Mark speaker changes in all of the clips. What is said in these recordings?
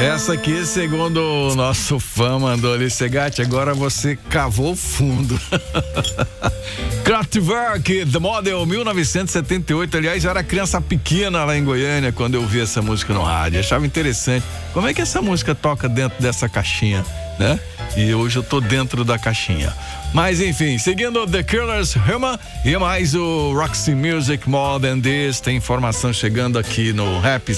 Speaker 1: Essa aqui, segundo o nosso fã mandou ali, Segatti, agora você cavou fundo. Kraftwerk, The Model, 1978. Aliás, eu era criança pequena lá em Goiânia quando eu vi essa música no rádio. Achava interessante. Como é que essa música toca dentro dessa caixinha, né? E hoje eu tô dentro da caixinha. Mas enfim, seguindo The Killers, Human e mais o Roxy Music More Than This. Tem informação chegando aqui no Rap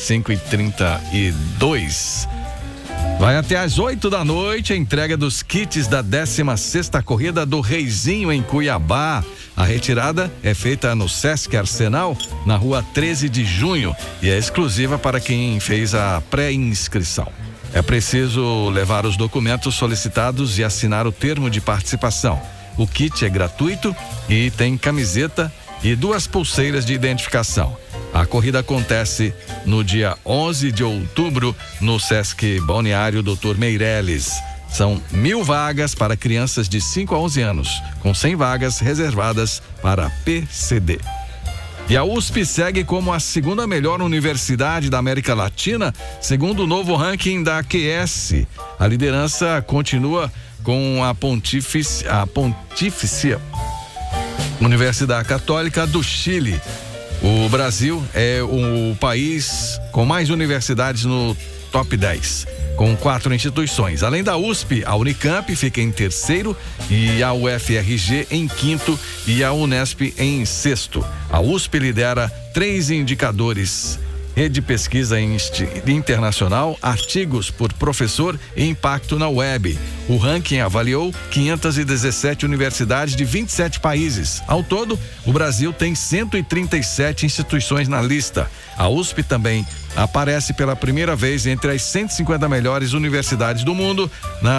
Speaker 1: 5h32. Vai até às 8 da noite a entrega dos kits da 16ª Corrida do Reizinho em Cuiabá. A retirada é feita no Sesc Arsenal, na rua 13 de junho, e é exclusiva para quem fez a pré-inscrição. É preciso levar os documentos solicitados e assinar o termo de participação. O kit é gratuito e tem camiseta e 2 pulseiras de identificação. A corrida acontece no dia 11 de outubro no Sesc Balneário Dr. Meireles. São 1.000 vagas para crianças de 5 a 11 anos, com 100 vagas reservadas para PCD. E a USP segue como a segunda melhor universidade da América Latina, segundo o novo ranking da QS. A liderança continua com a Pontifícia Universidade Católica do Chile. O Brasil é o país com mais universidades no top 10, com 4 instituições. Além da USP, a Unicamp fica em 3º e a UFRG em 5º e a Unesp em 6º. A USP lidera 3 indicadores: rede de pesquisa internacional, artigos por professor e impacto na web. O ranking avaliou 517 universidades de 27 países. Ao todo, o Brasil tem 137 instituições na lista. A USP também aparece pela primeira vez entre as 150 melhores universidades do mundo, na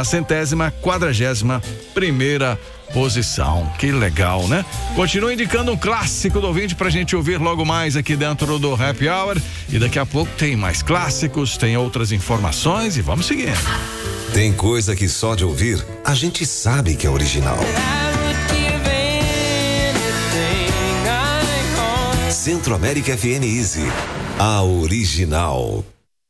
Speaker 1: 141ª posição. Que legal, né? Continua indicando um clássico do ouvinte pra gente ouvir logo mais aqui dentro do Happy Hour. E daqui a pouco tem mais clássicos, tem outras informações e vamos seguir.
Speaker 2: Tem coisa que só de ouvir a gente sabe que é original. Centro-América FM Easy, a original.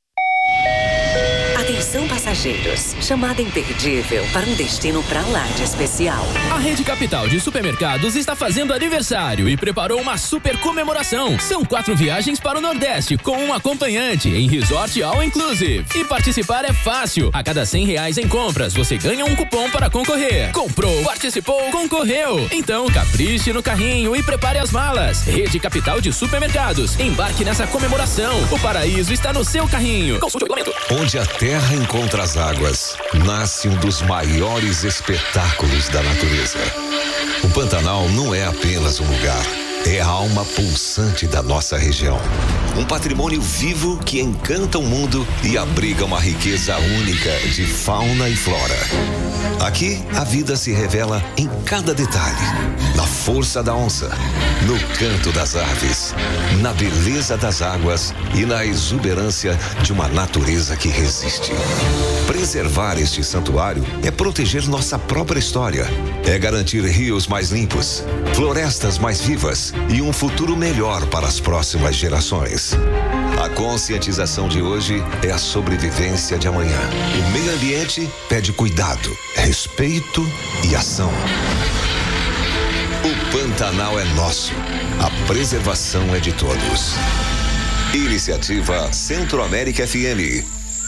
Speaker 3: Atenção passageiros, chamada imperdível para um destino pra lá de especial.
Speaker 4: A Rede Capital de Supermercados está fazendo aniversário e preparou uma super comemoração. São 4 viagens para o Nordeste com um acompanhante em Resort All Inclusive. E participar é fácil. A cada R$100 em compras, você ganha um cupom para concorrer. Comprou, participou, concorreu. Então capriche no carrinho e prepare as malas. Rede Capital de Supermercados. Embarque nessa comemoração. O paraíso está no seu carrinho. Consulte o regulamento.
Speaker 2: Onde a terra encontra as águas, nasce um dos maiores espetáculos da natureza. O Pantanal não é apenas um lugar, é a alma pulsante da nossa região. Um patrimônio vivo que encanta o mundo e abriga uma riqueza única de fauna e flora. Aqui, a vida se revela em cada detalhe, na força da onça, no canto das aves, na beleza das águas e na exuberância de uma natureza que resiste. Preservar este santuário é proteger nossa própria história, é garantir rios mais limpos, florestas mais vivas e um futuro melhor para as próximas gerações. A conscientização de hoje é a sobrevivência de amanhã. O meio ambiente pede cuidado, respeito e ação. O Pantanal é nosso. A preservação é de todos. Iniciativa Centro-América FM.